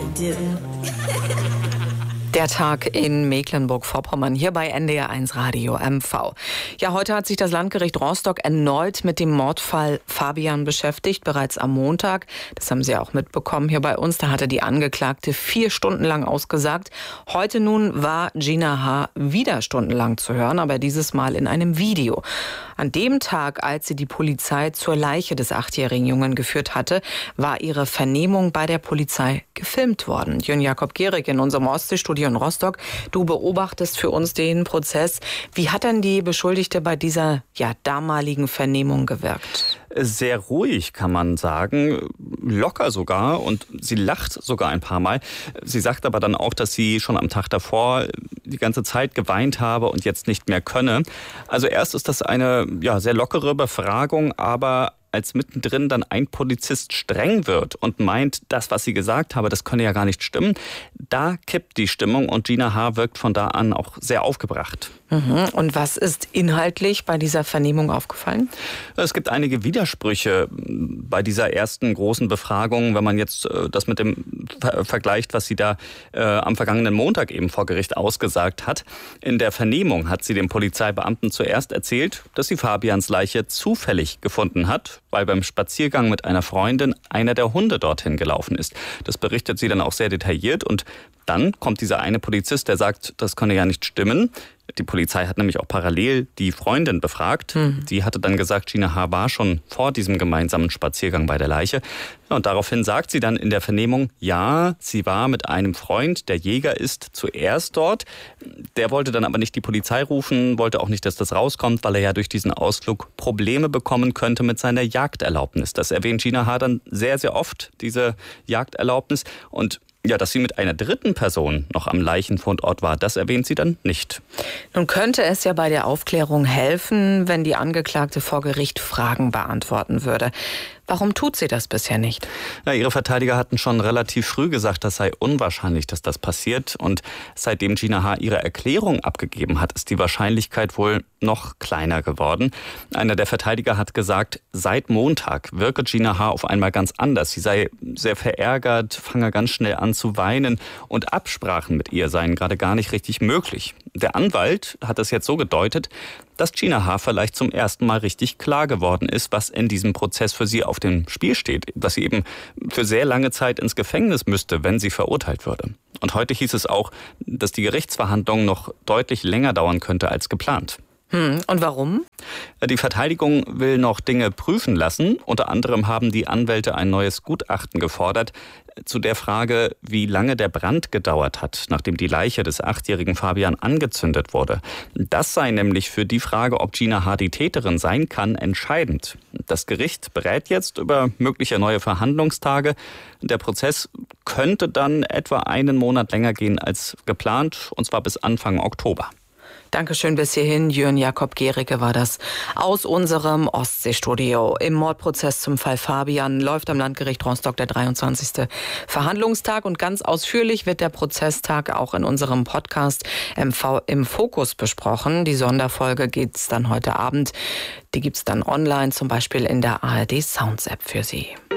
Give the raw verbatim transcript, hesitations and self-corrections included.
didn't. Der Tag in Mecklenburg-Vorpommern, hier bei N D R eins Radio M V. Ja, heute hat sich das Landgericht Rostock erneut mit dem Mordfall Fabian beschäftigt, bereits am Montag. Das haben Sie auch mitbekommen hier bei uns. Da hatte die Angeklagte vier Stunden lang ausgesagt. Heute nun war Gina H. wieder stundenlang zu hören, aber dieses Mal in einem Video. An dem Tag, als sie die Polizei zur Leiche des achtjährigen Jungen geführt hatte, war ihre Vernehmung bei der Polizei gefilmt worden. Jürgen Jakob Gehrig in unserem Ostseestudio in Rostock. Du beobachtest für uns den Prozess. Wie hat denn die Beschuldigte bei dieser ja, damaligen Vernehmung gewirkt? Sehr ruhig, kann man sagen, locker sogar, und sie lacht sogar ein paar Mal. Sie sagt aber dann auch, dass sie schon am Tag davor die ganze Zeit geweint habe und jetzt nicht mehr könne. Also erst ist das eine ja, sehr lockere Befragung, aber als mittendrin dann ein Polizist streng wird und meint, das, was sie gesagt habe, das könne ja gar nicht stimmen, da kippt die Stimmung und Gina H. wirkt von da an auch sehr aufgebracht. Mhm. Und was ist inhaltlich bei dieser Vernehmung aufgefallen? Es gibt einige Widersprüche bei dieser ersten großen Befragung, wenn man jetzt das mit dem ver- vergleicht, was sie da äh, am vergangenen Montag eben vor Gericht ausgesagt hat. In der Vernehmung hat sie dem Polizeibeamten zuerst erzählt, dass sie Fabians Leiche zufällig gefunden hat, weil beim Spaziergang mit einer Freundin einer der Hunde dorthin gelaufen ist. Das berichtet sie dann auch sehr detailliert, und dann kommt dieser eine Polizist, der sagt, das könne ja nicht stimmen. Die Polizei hat nämlich auch parallel die Freundin befragt. Mhm. Die hatte dann gesagt, Gina H. war schon vor diesem gemeinsamen Spaziergang bei der Leiche. Ja, und daraufhin sagt sie dann in der Vernehmung, ja, sie war mit einem Freund, der Jäger ist, zuerst dort. Der wollte dann aber nicht die Polizei rufen, wollte auch nicht, dass das rauskommt, weil er ja durch diesen Ausflug Probleme bekommen könnte mit seiner Jagderlaubnis. Das erwähnt Gina H. dann sehr, sehr oft, diese Jagderlaubnis. Und ja, dass sie mit einer dritten Person noch am Leichenfundort war, das erwähnt sie dann nicht. Nun könnte es ja bei der Aufklärung helfen, wenn die Angeklagte vor Gericht Fragen beantworten würde. Warum tut sie das bisher nicht? Ja, ihre Verteidiger hatten schon relativ früh gesagt, das sei unwahrscheinlich, dass das passiert. Und seitdem Gina H. ihre Erklärung abgegeben hat, ist die Wahrscheinlichkeit wohl noch kleiner geworden. Einer der Verteidiger hat gesagt, seit Montag wirke Gina H. auf einmal ganz anders. Sie sei sehr verärgert, fange ganz schnell an zu weinen, und Absprachen mit ihr seien gerade gar nicht richtig möglich. Der Anwalt hat es jetzt so gedeutet, dass Gina H. vielleicht zum ersten Mal richtig klar geworden ist, was in diesem Prozess für sie auf dem Spiel steht, dass sie eben für sehr lange Zeit ins Gefängnis müsste, wenn sie verurteilt würde. Und heute hieß es auch, dass die Gerichtsverhandlung noch deutlich länger dauern könnte als geplant. Hm, und warum? Die Verteidigung will noch Dinge prüfen lassen. Unter anderem haben die Anwälte ein neues Gutachten gefordert zu der Frage, wie lange der Brand gedauert hat, nachdem die Leiche des achtjährigen Fabian angezündet wurde. Das sei nämlich für die Frage, ob Gina H. die Täterin sein kann, entscheidend. Das Gericht berät jetzt über mögliche neue Verhandlungstage. Der Prozess könnte dann etwa einen Monat länger gehen als geplant, und zwar bis Anfang Oktober. Dankeschön bis hierhin. Jürgen Jakob Gehrige war das aus unserem Ostseestudio. Im Mordprozess zum Fall Fabian läuft am Landgericht Rostock der dreiundzwanzigste Verhandlungstag. Und ganz ausführlich wird der Prozesstag auch in unserem Podcast M V im Fokus besprochen. Die Sonderfolge geht's dann heute Abend. Die gibt's dann online, zum Beispiel in der A R D Sounds App für Sie.